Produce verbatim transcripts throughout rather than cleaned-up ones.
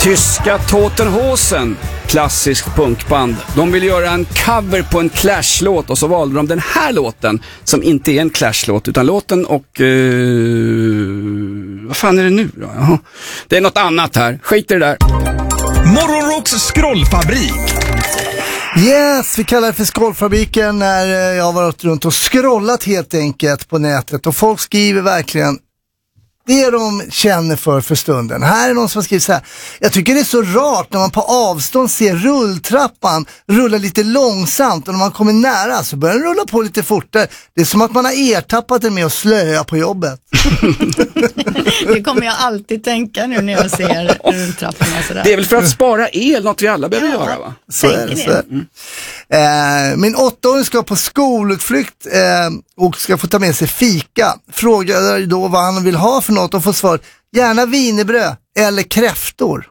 Tyska Totenhosen, klassiskt punkband. De vill göra en cover på en Clash-låt och så valde de den här låten som inte är en Clash-låt utan låten och... Uh, vad fan är det nu då? Jaha. Det är något annat här. Skit i det där. Morgonrocks scrollfabrik. Yes, vi kallar det för scrollfabriken när jag har varit runt och scrollat helt enkelt på nätet och folk skriver verkligen det de känner för för stunden. Här är någon som har skrivit så här: jag tycker det är så rart när man på avstånd ser rulltrappan rulla lite långsamt och när man kommer nära så börjar den rulla på lite fortare. Det är som att man har ertappat den med att slöja på jobbet. Det kommer jag alltid tänka nu när jag ser rulltrapporna sådär. Det är väl för att spara el, något vi alla behöver ja, göra va? Så är det, så är det. Mm. Eh, min åttaåring ska på skolutflykt eh, och ska få ta med sig fika. Frågar då vad han vill ha för något och får svar: gärna wienerbröd eller kräftor.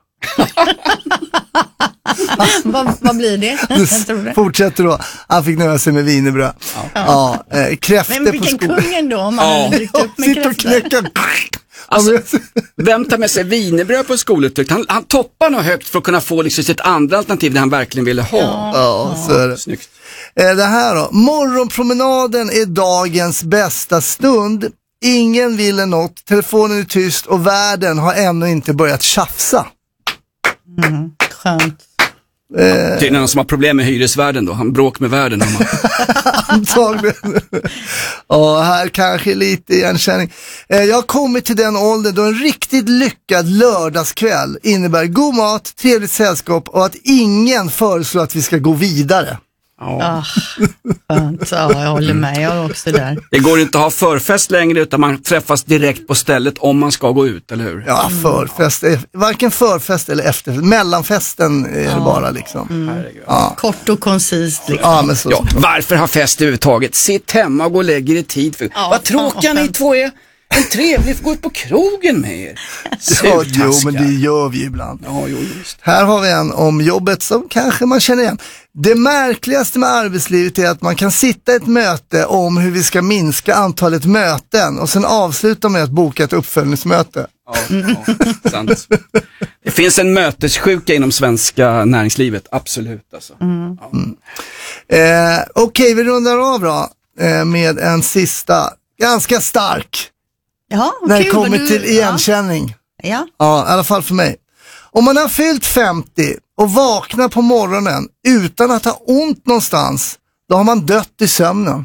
vad, vad blir det? det fortsätter då. Han fick nöja sig med wienerbröd. Ja. Ja, eh, kräftor men vilken på skolan. kung ändå om man ja. ryckt upp med sitter och knäcker. Alltså, vem tar med sig wienerbröd på skolutflykt? Han, han toppar nog högt för att kunna få liksom sitt andra alternativ det han verkligen ville ha. Ja, ja, så är det. Snyggt. Eh, det här då. Morgonpromenaden är dagens bästa stund. Ingen ville något. Telefonen är tyst och världen har ännu inte börjat tjafsa. Mm, skönt. Eh, det är någon som har problem med hyresvärden då. Han bråk med världen. Antagligen. Och här kanske lite igenkänning. Eh, jag har kommit till den åldern då en riktigt lyckad lördagskväll innebär god mat, trevligt sällskap och att ingen föreslår att vi ska gå vidare. Ja, skönt. Ja, jag håller med. Jag är också där. Det går inte att ha förfest längre utan man träffas direkt på stället om man ska gå ut, eller hur? Ja, förfest. Varken förfest eller efterfest. Mellanfesten är det ja. bara liksom. Mm. Ja. Kort och koncist liksom. Ja, men så, ja, varför ha fest överhuvudtaget? Sitt hemma och gå och lägg er i tid. För... Ja, vad tråkiga ni två är. En trevlig får gå ut på krogen med er. Ja, jo, men det gör vi ibland. Ja, jo, just. Här har vi en om jobbet som kanske man känner igen. Det märkligaste med arbetslivet är att man kan sitta i ett möte om hur vi ska minska antalet möten och sen avsluta med att boka ett uppföljningsmöte. Ja, ja, sant. Det finns en mötessjuka inom svenska näringslivet, absolut alltså. Mm. Ja. Mm. Eh, Okej, okay, vi rundar av då eh, med en sista, ganska stark. Ja, när det kul, kommer du, till igenkänning. Ja. Ja, i alla fall för mig. Om man har fyllt femtio och vaknar på morgonen utan att ha ont någonstans, då har man dött i sömnen.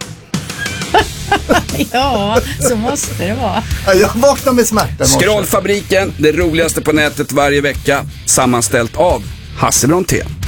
Ja, så måste det vara. Ja, jag vaknar med smärta. Scrollfabriken, det roligaste på nätet varje vecka, sammanställt av Hasse Brontén.